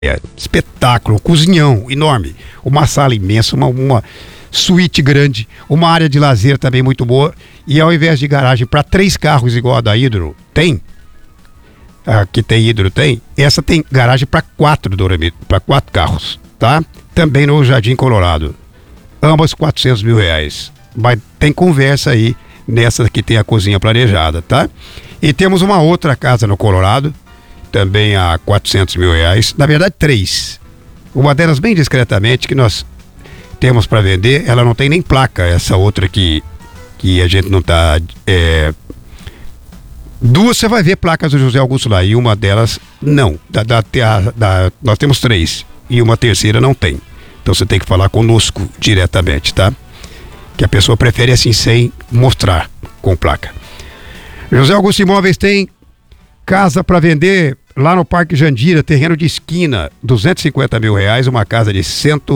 Espetáculo, cozinhão enorme, uma sala imensa, uma suíte grande, uma área de lazer também muito boa. E ao invés de garagem para 3 carros igual a da Hidro, que tem Hidro, essa tem garagem para 4 carros, tá? Também no Jardim Colorado. Ambas R$400 mil. Mas tem conversa aí nessa que tem a cozinha planejada, tá? E temos uma outra casa no Colorado, também a R$400 mil. Na verdade, 3. Uma delas bem discretamente que nós temos para vender, ela não tem nem placa, essa outra que a gente não tá... Duas você vai ver placas do José Augusto lá, e uma delas não. Nós temos 3, e uma terceira não tem. Então você tem que falar conosco diretamente, tá? Que a pessoa prefere assim, sem mostrar com placa. José Augusto Imóveis tem casa para vender lá no Parque Jandira, terreno de esquina, R$250 mil, uma casa de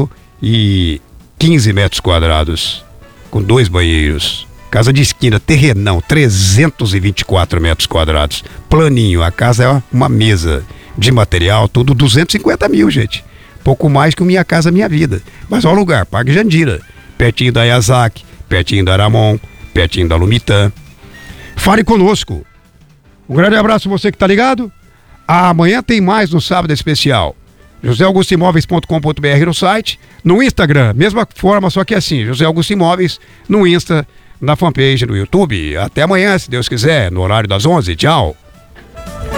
115 metros quadrados, com 2 banheiros. Casa de esquina, terrenão, 324 metros quadrados. Planinho, a casa é uma mesa de material, tudo 250 mil, gente. Pouco mais que o Minha Casa Minha Vida. Mas olha o lugar, Parque Jandira, pertinho da Yazaki, pertinho da Aramon, pertinho da Lumitan. Fale conosco. Um grande abraço você que tá ligado. Amanhã tem mais no Sábado Especial. joseaugustoimóveis.com.br no site. No Instagram, mesma forma, só que assim, José Augusto Imóveis, no Insta, na fanpage, no YouTube. Até amanhã, se Deus quiser, no horário das 11. Tchau.